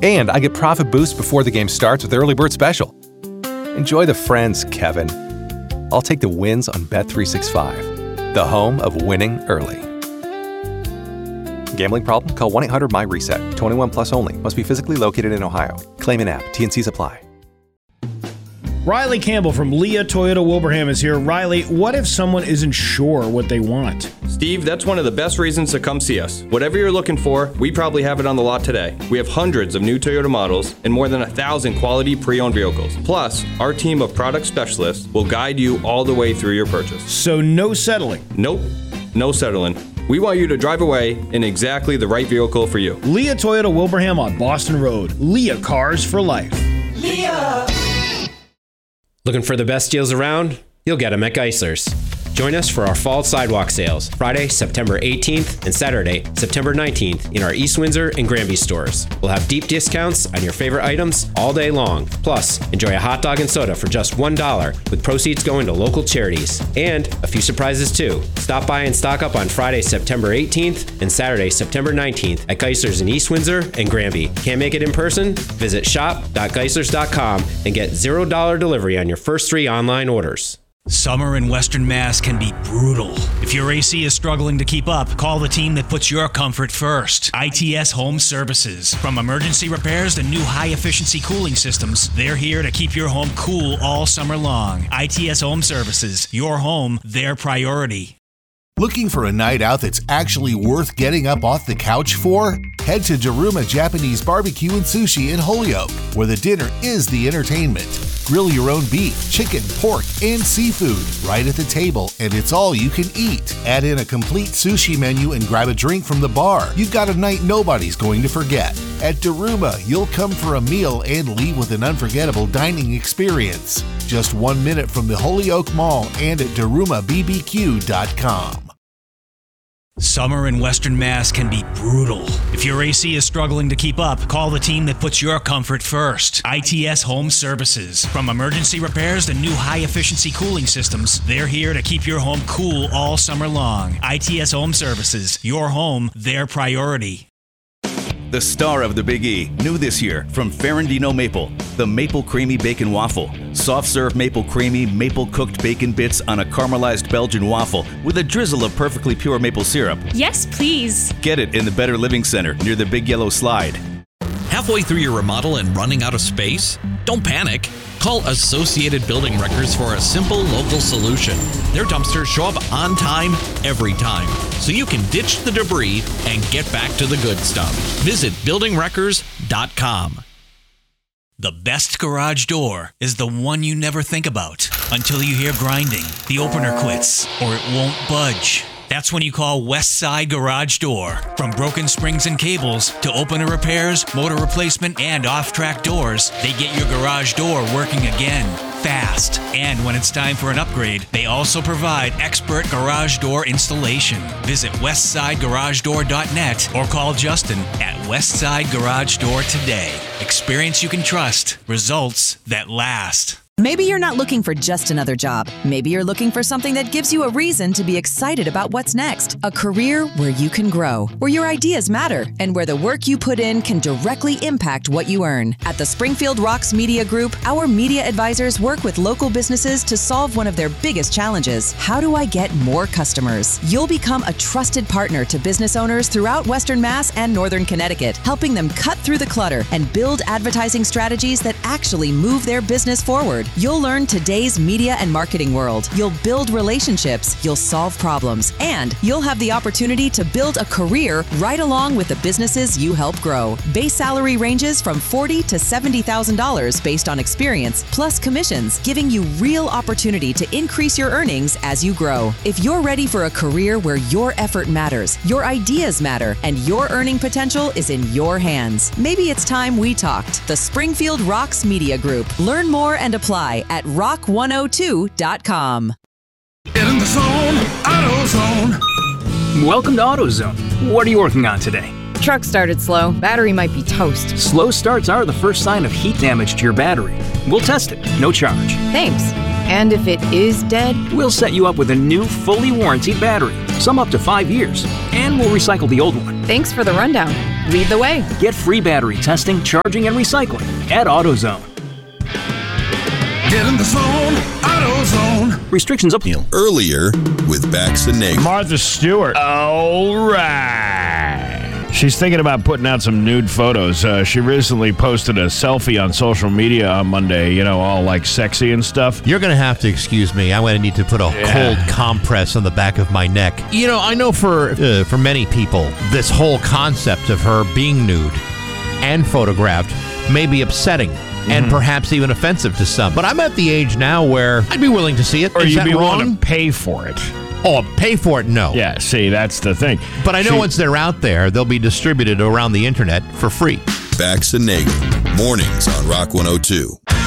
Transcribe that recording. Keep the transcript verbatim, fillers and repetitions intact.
And I get profit boost before the game starts with Early Bird Special. Enjoy the friends, Kevin. I'll take the wins on Bet three sixty-five, the home of winning early. Gambling problem? Call one eight hundred M Y reset. twenty-one plus only. Must be physically located in Ohio. Claim in app. T and Cs apply. Riley Campbell from Leah Toyota Wilbraham is here. Riley, what if someone isn't sure what they want? Steve, that's one of the best reasons to come see us. Whatever you're looking for, we probably have it on the lot today. We have hundreds of new Toyota models and more than a thousand quality pre-owned vehicles. Plus, our team of product specialists will guide you all the way through your purchase. So no settling? Nope, no settling. We want you to drive away in exactly the right vehicle for you. Leah Toyota Wilbraham on Boston Road. Leah Cars for Life. Leah! Looking for the best deals around? You'll get them at Geisler's. Join us for our fall sidewalk sales, Friday, September eighteenth and Saturday, September nineteenth in our East Windsor and Granby stores. We'll have deep discounts on your favorite items all day long. Plus, enjoy a hot dog and soda for just one dollar with proceeds going to local charities. And a few surprises too. Stop by and stock up on Friday, September eighteenth and Saturday, September nineteenth at Geisler's in East Windsor and Granby. Can't make it in person? Visit shop dot geislers dot com and get zero dollar delivery on your first three online orders. Summer in Western Mass can be brutal. If your A C is struggling to keep up, call the team that puts your comfort first. I T S Home Services. From emergency repairs to new high-efficiency cooling systems, they're here to keep your home cool all summer long. I T S Home Services. Your home, their priority. Looking for a night out that's actually worth getting up off the couch for? Head to Daruma Japanese Barbecue and Sushi in Holyoke, where the dinner is the entertainment. Grill your own beef, chicken, pork, and seafood right at the table, and it's all you can eat. Add in a complete sushi menu and grab a drink from the bar. You've got a night nobody's going to forget. At Daruma, you'll come for a meal and leave with an unforgettable dining experience. Just one minute from the Holyoke Mall and at daruma b b q dot com. Summer in Western Mass can be brutal. If your A C is struggling to keep up, call the team that puts your comfort first. I T S Home Services. From emergency repairs to new high-efficiency cooling systems, they're here to keep your home cool all summer long. I T S Home Services. Your home, their priority. The star of the Big E, new this year from Ferrandino Maple, the Maple Creamy Bacon Waffle. Soft serve maple creamy, maple cooked bacon bits on a caramelized Belgian waffle with a drizzle of perfectly pure maple syrup. Yes, please. Get it in the Better Living Center near the Big Yellow Slide. Halfway through your remodel and running out of space? Don't panic. Call Associated Building Wreckers for a simple local solution. Their dumpsters show up on time, every time, so you can ditch the debris and get back to the good stuff. Visit building wreckers dot com. The best garage door is the one you never think about until you hear grinding, the opener quits, or it won't budge. That's when you call Westside Garage Door. From broken springs and cables to opener repairs, motor replacement, and off-track doors, they get your garage door working again, fast. And when it's time for an upgrade, they also provide expert garage door installation. Visit westside garage door dot net or call Justin at Westside Garage Door today. Experience you can trust. Results that last. Maybe you're not looking for just another job. Maybe you're looking for something that gives you a reason to be excited about what's next. A career where you can grow, where your ideas matter, and where the work you put in can directly impact what you earn. At the Springfield Rocks Media Group, our media advisors work with local businesses to solve one of their biggest challenges. How do I get more customers? You'll become a trusted partner to business owners throughout Western Mass and Northern Connecticut, helping them cut through the clutter and build advertising strategies that actually move their business forward. You'll learn today's media and marketing world. You'll build relationships, you'll solve problems, and you'll have the opportunity to build a career right along with the businesses you help grow. Base salary ranges from forty thousand dollars to seventy thousand dollars based on experience, plus commissions, giving you real opportunity to increase your earnings as you grow. If you're ready for a career where your effort matters, your ideas matter, and your earning potential is in your hands, maybe it's time we talked. The Springfield Rocks Media Group. Learn more and apply at rock one oh two dot com. Get in the zone, AutoZone. Welcome to AutoZone. What are you working on today? Truck started slow. Battery might be toast. Slow starts are the first sign of heat damage to your battery. We'll test it, no charge. Thanks. And if it is dead? We'll set you up with a new, fully warranted battery, some up to five years, and we'll recycle the old one. Thanks for the rundown. Lead the way. Get free battery testing, charging, and recycling at AutoZone. Get in the zone, AutoZone. Restrictions apply. Earlier with Bax and Nagel. Martha Stewart. All right. She's thinking about putting out some nude photos. Uh, she recently posted a selfie on social media on Monday, you know, all like sexy and stuff. You're going to have to excuse me. I'm going to need to put a yeah. cold compress on the back of my neck. You know, I know for uh, for many people, this whole concept of her being nude and photographed may be upsetting. Mm-hmm. And perhaps even offensive to some. But I'm at the age now where I'd be willing to see it. Or Is you'd that be wrong? willing to pay for it. Oh, pay for it? No. Yeah, see, that's the thing. But I know she, once they're out there, they'll be distributed around the internet for free. Bax and Nagel, mornings on Rock one oh two.